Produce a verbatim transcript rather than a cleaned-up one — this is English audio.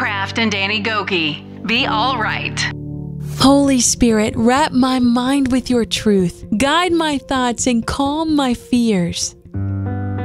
Kraft and Danny Gokey. Be all right. Holy Spirit, wrap my mind with your truth. Guide my thoughts and calm my fears.